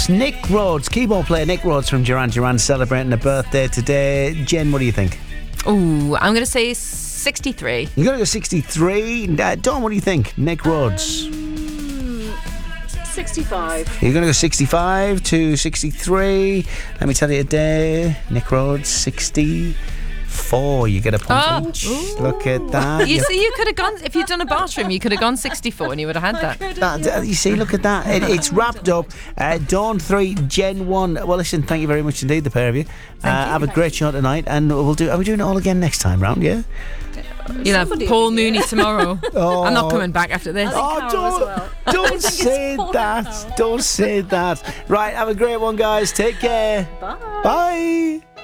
Rhodes. Nick Rhodes, keyboard player Nick Rhodes from Duran Duran, celebrating a birthday today. Jen, what do you think? Oh, I'm going to say 63. You're going to go 63. Dawn, what do you think? Nick Rhodes. 65. You're going to go 65 to 63. Let me tell you today, Nick Rhodes, 64. You get a point each. Look at that. You see, you could have gone, if you'd done a Bartram, you could have gone 64 and you would have had that. You see, look at that. It's wrapped up. Dawn 3, Jen 1. Well, listen, thank you very much indeed, the pair of you. Have a great show tonight, and are we doing it all again next time round, yeah? You'll have Paul Mooney tomorrow. I'm not coming back after this. Don't say that. Don't say that. Right, have a great one, guys. Take care. Bye. Bye.